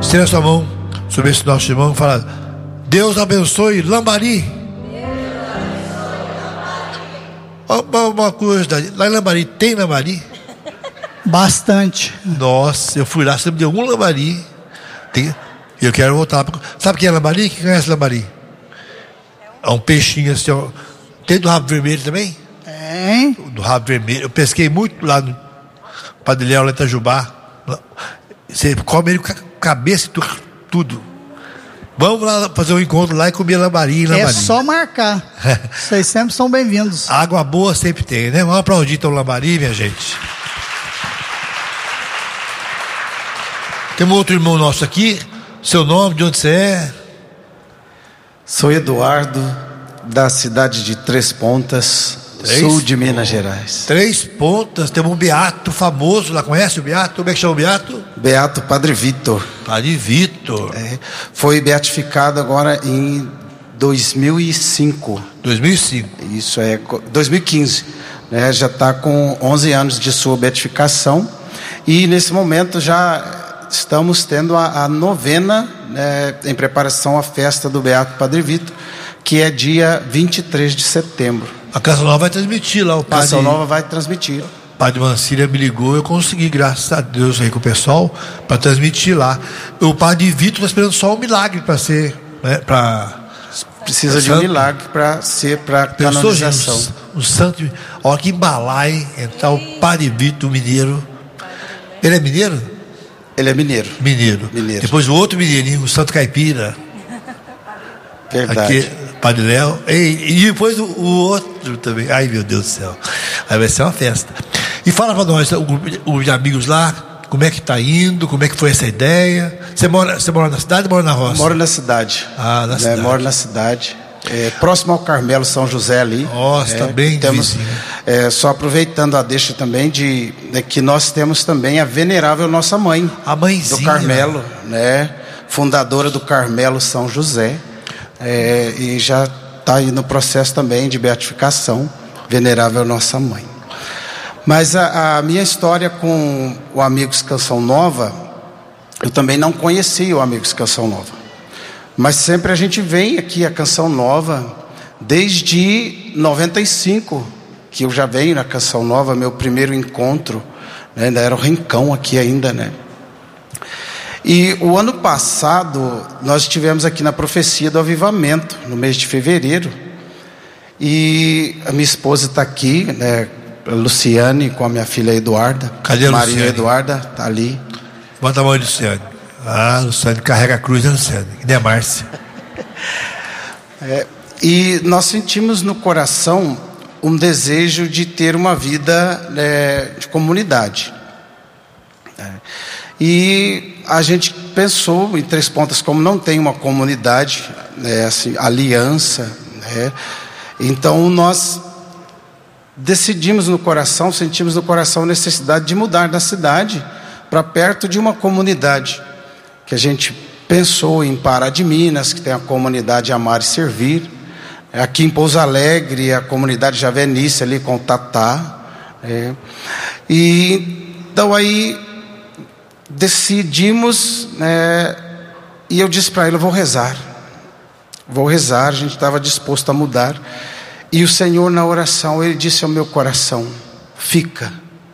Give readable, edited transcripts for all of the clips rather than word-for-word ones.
Estenda a sua mão sobre esse nosso irmão e fala: Deus abençoe Lambari. Uma curiosidade, lá em Lambari tem lambari? Bastante. Nossa, eu fui lá, você me deu um lambari. Eu quero voltar. Sabe o que é lambari? Quem conhece lambari? É um peixinho assim, ó. Tem do rabo vermelho também? Tem. Do rabo vermelho. Eu pesquei muito lá no Padre Léo, lá em Itajubá. Você come ele com a cabeça e tudo. Vamos lá fazer um encontro lá e comer lambari. É só marcar. Vocês sempre são bem-vindos. Água boa sempre tem, né? Vamos aplaudir então o lambari, minha gente. Tem um outro irmão nosso aqui. Seu nome, de onde você é? Sou Eduardo, da cidade de Três Pontas, sul de Minas Gerais. Três Pontas, temos um beato famoso lá, conhece o beato? Como é que chama o beato? Beato Padre Vitor. Padre Vitor. Foi beatificado agora em 2005. 2005. Isso é 2015, né? Já está com 11 anos de sua beatificação e nesse momento já estamos tendo a novena, né, em preparação à festa do Beato Padre Vitor, que é dia 23 de setembro. A Canção Nova vai transmitir lá, o Padre. A Canção Nova vai transmitir. O Padre Mancília me ligou, eu consegui, graças a Deus, aí com o pessoal, para transmitir lá. O Padre Vitor está esperando só um milagre para ser, né, precisa de um milagre para ser para canonização. O santo, olha que embalar, hein? Então, o Padre Vitor, mineiro. Ele é mineiro? Ele é mineiro. Mineiro. Depois o outro mineirinho, o Santo Caipira. Verdade. Aqui, Padre Léo. E depois o outro também. Ai, meu Deus do céu. Aí vai ser uma festa. E fala para nós, o grupo de amigos lá, como é que está indo, como é que foi essa ideia. Você mora na cidade ou mora na roça? Moro na cidade. Na cidade. Moro na cidade. Próximo ao Carmelo São José ali. Nossa, está bem vizinho. Só aproveitando a deixa também de que nós temos também a venerável nossa mãe. A mãezinha. Do Carmelo, né? Fundadora do Carmelo São José. E já está aí no processo também de beatificação. Venerável nossa mãe. Mas a minha história com o Amigos Canção Nova, eu também não conhecia o Amigos Canção Nova. Mas sempre a gente vem aqui a Canção Nova, desde 95, que eu já venho na Canção Nova, meu primeiro encontro, né, ainda era o Rincão aqui ainda, né? E o ano passado, nós estivemos aqui na Profecia do Avivamento, no mês de fevereiro, e a minha esposa está aqui, né, a Luciane, com a minha filha Eduarda. Cadê a Maria Luciane? Eduarda, está ali. Bota a mão de Luciane. Luciane carrega a cruz, né, Luciane? Que nem a Márcia. E nós sentimos no coração um desejo de ter uma vida, de comunidade. E a gente pensou em Três Pontas, como não tem uma comunidade, assim, aliança, então nós decidimos no coração, sentimos no coração a necessidade de mudar da cidade para perto de uma comunidade, que a gente pensou em Pará de Minas, que tem a comunidade Amar e Servir, aqui em Pouso Alegre, a comunidade Javenice ali com o Tatá, e então aí decidimos, e eu disse para ele: eu vou rezar, a gente estava disposto a mudar, e o Senhor na oração, Ele disse ao meu coração: fica.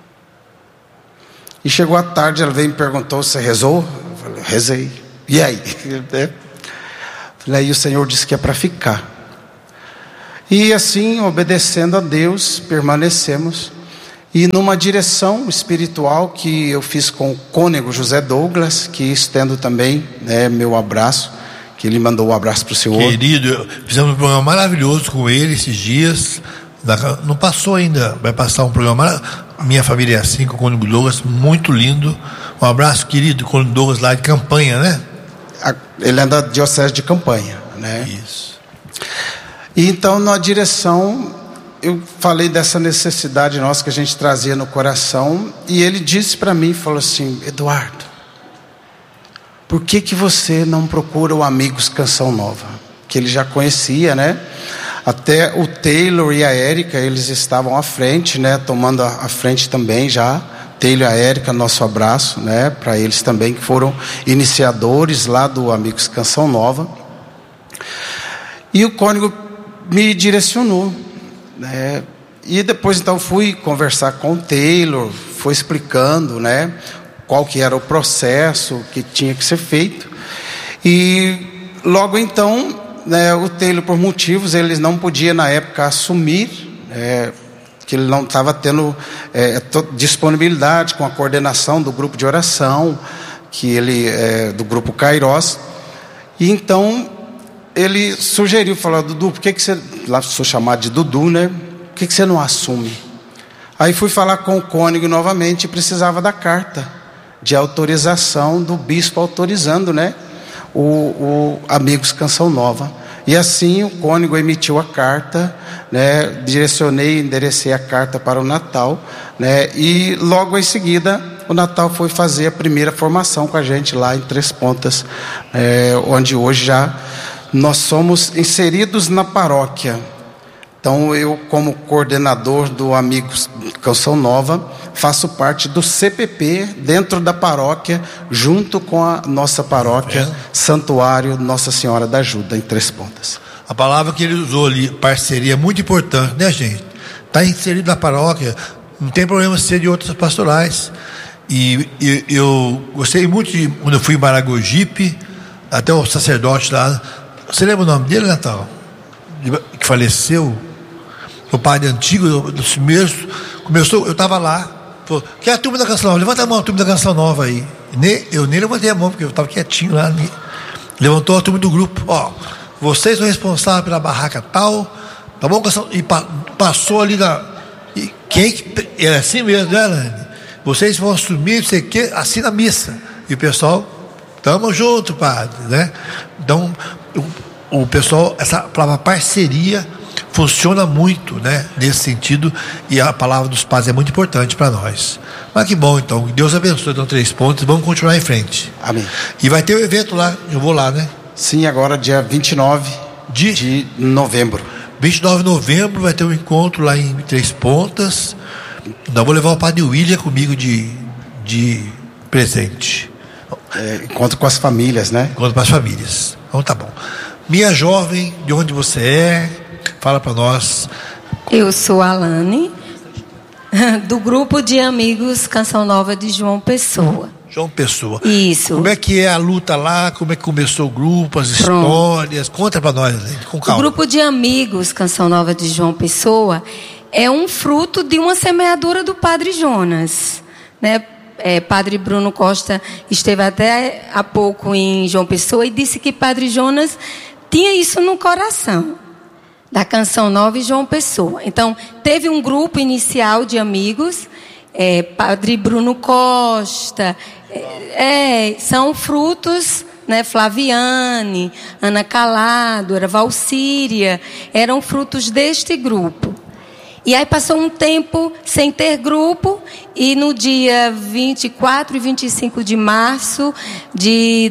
E chegou a tarde, ela veio e me perguntou: você rezou? Eu falei: rezei. E aí? Falei, aí o Senhor disse que é para ficar. E assim, obedecendo a Deus, permanecemos. E numa direção espiritual que eu fiz com o cônego José Douglas, que estendo também, meu abraço, que ele mandou um abraço para o senhor. Querido, fizemos um programa maravilhoso com ele esses dias. Não passou ainda, vai passar um programa. Minha Família é Assim, com o cônego Douglas, muito lindo. Um abraço, querido, cônego Douglas, lá de Campanha, né? Ele é da diocese de Campanha, né? Isso. E então, na direção, eu falei dessa necessidade nossa que a gente trazia no coração, e ele disse para mim, falou assim: Eduardo, por que você não procura o Amigos Canção Nova? Que ele já conhecia, né? Até o Taylor e a Érica, eles estavam à frente, né? Tomando a frente também já. Teilo e a Érica, nosso abraço, né, para eles também, que foram iniciadores lá do Amigos Canção Nova. E o cônego me direcionou, né, e depois então fui conversar com o Taylor, foi explicando, né, qual que era o processo que tinha que ser feito. E logo então, né, o Taylor, por motivos, ele não podia na época assumir, que ele não estava tendo disponibilidade com a coordenação do grupo de oração, que ele do grupo Kairos. E então ele sugeriu, falou: Dudu, por que você, lá sou chamado de Dudu, né, por que você não assume? Aí fui falar com o cônego novamente e precisava da carta de autorização do bispo autorizando, né, o Amigos Canção Nova. E assim o cônego emitiu a carta, né, enderecei a carta para o Natal, né, e logo em seguida o Natal foi fazer a primeira formação com a gente lá em Três Pontas, onde hoje já nós somos inseridos na paróquia. Então eu, como coordenador do Amigos Canção Nova, faço parte do CPP dentro da paróquia, junto com a nossa paróquia, Santuário Nossa Senhora da Ajuda, em Três Pontas. A palavra que ele usou ali, parceria, é muito importante, né, gente? Está inserido na paróquia, não tem problema ser de outras pastorais. E eu gostei muito quando eu fui em Maragogipe, até o sacerdote lá. Você lembra o nome dele, Natal? Que faleceu? O padre antigo, dos primeiros, começou, eu estava lá, falou: que é a turma da Canção Nova? Levanta a mão, a turma da Canção Nova aí. Eu nem levantei a mão, porque eu estava quietinho lá. Levantou a turma do grupo: ó, vocês são responsáveis pela barraca tal, tá bom? E passou ali e era assim mesmo, né, Lani? Vocês vão assumir, não sei o quê, assim na missa. E o pessoal, tamo junto, padre, né? Então, o pessoal, essa palavra parceria funciona muito, né, nesse sentido, e a palavra dos padres é muito importante para nós. Mas que bom, então, Deus abençoe. Então, Três Pontos, vamos continuar em frente. Amém. E vai ter um evento lá, eu vou lá, né? Sim, agora dia 29 de novembro. 29 de novembro vai ter um encontro lá em Três Pontas. Então, vou levar o padre William comigo de presente. Encontro com as famílias, né? Encontro com as famílias. Então tá bom. Minha jovem, de onde você é? Fala para nós. Eu sou a Alane, do grupo de amigos Canção Nova de João Pessoa. João Pessoa. Isso. Como é que é a luta lá? Como é que começou o grupo, as histórias? Conta para nós, com calma. O grupo de amigos Canção Nova de João Pessoa é um fruto de uma semeadura do Padre Jonas, né? Padre Bruno Costa esteve até há pouco em João Pessoa e disse que Padre Jonas tinha isso no coração, da Canção Nova e João Pessoa. Então, teve um grupo inicial de amigos, Padre Bruno Costa, são frutos, né, Flaviane, Ana Calado, era Valcíria, eram frutos deste grupo. E aí passou um tempo sem ter grupo, e no dia 24 e 25 de março de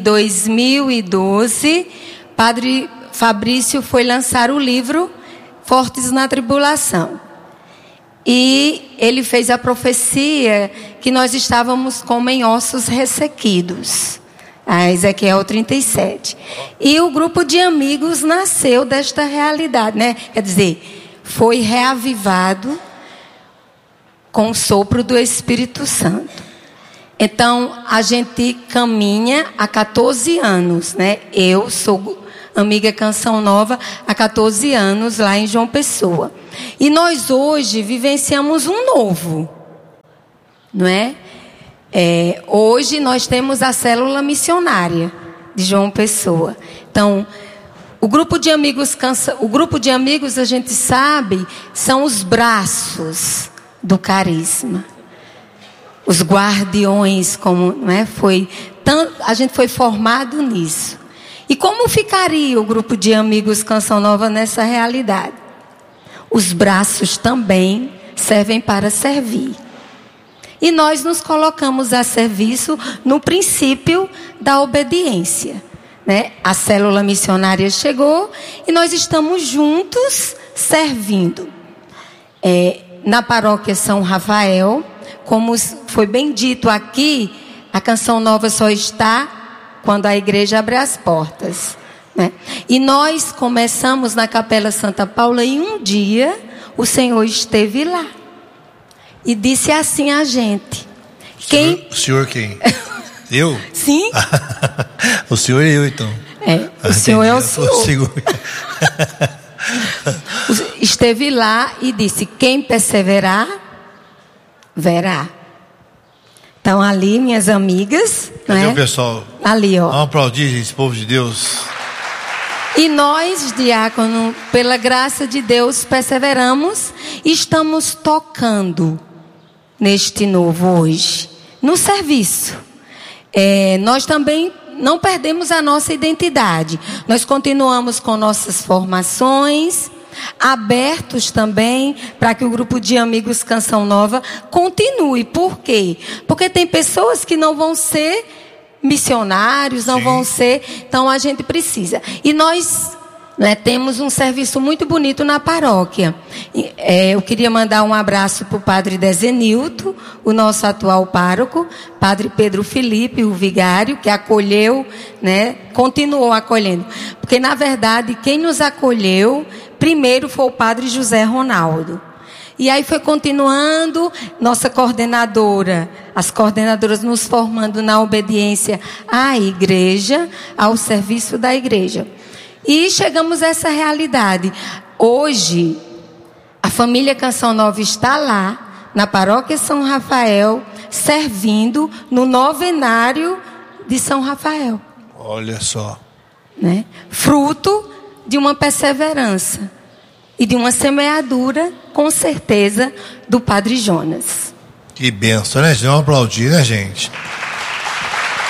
2012, Padre Fabrício foi lançar o livro Fortes na Tribulação. E ele fez a profecia que nós estávamos como em ossos ressequidos. A Ezequiel 37. E o grupo de amigos nasceu desta realidade, né? Quer dizer, foi reavivado com o sopro do Espírito Santo. Então, a gente caminha há 14 anos, né? Eu sou amiga Canção Nova há 14 anos lá em João Pessoa. E nós hoje vivenciamos um novo, não é? Hoje nós temos a célula missionária de João Pessoa. Então, o grupo de amigos, a gente sabe, são os braços do carisma. Os guardiões, como, não é? A gente foi formado nisso. E como ficaria o grupo de amigos Canção Nova nessa realidade? Os braços também servem para servir. E nós nos colocamos a serviço no princípio da obediência, né? A célula missionária chegou e nós estamos juntos servindo. Na paróquia São Rafael, como foi bem dito aqui, a Canção Nova só está quando a igreja abre as portas, né? E nós começamos na Capela Santa Paula e um dia o Senhor esteve lá e disse assim a gente: O senhor quem? Eu? Sim. O senhor e eu, então. O senhor é o senhor. Esteve lá e disse: quem perseverar, verá. Então ali, minhas amigas, cadê né? o pessoal? Ali, ó. Vamos aplaudir, gente, esse povo de Deus. E nós, diácono, pela graça de Deus, perseveramos e estamos tocando neste novo hoje, no serviço. Nós também não perdemos a nossa identidade. Nós continuamos com nossas formações, abertos também para que o grupo de amigos Canção Nova continue. Por quê? Porque tem pessoas que não vão ser missionários, não vão ser. Então a gente precisa. E nós, né, temos um serviço muito bonito na paróquia. Eu queria mandar um abraço para o padre Dezenilton, o nosso atual pároco, padre Pedro Felipe, o vigário, que acolheu, né, continuou acolhendo. Porque, na verdade, quem nos acolheu primeiro foi o padre José Ronaldo. E aí foi continuando, nossa coordenadora, as coordenadoras nos formando na obediência à igreja, ao serviço da igreja. E chegamos a essa realidade. Hoje, a família Canção Nova está lá, na paróquia São Rafael, servindo no novenário de São Rafael. Olha só. Né? Fruto de uma perseverança e de uma semeadura, com certeza, do Padre Jonas. Que benção, né? Vamos aplaudir, né, gente?